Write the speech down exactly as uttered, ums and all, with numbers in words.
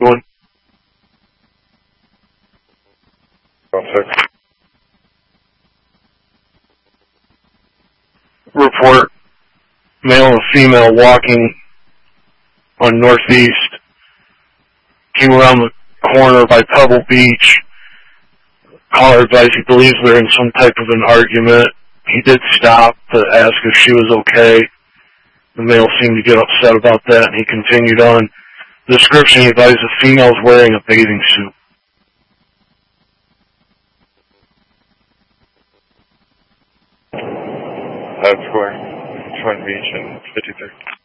One. One six. Report, male and female walking on Northeast. Came around the corner by Pebble Beach. Caller advised he believes they're in some type of an argument. He did stop to ask if she was okay. The male seemed to get upset about that, and he continued on. The description, he advised the female's wearing a bathing suit. That's square. Front Beach and fifty-three.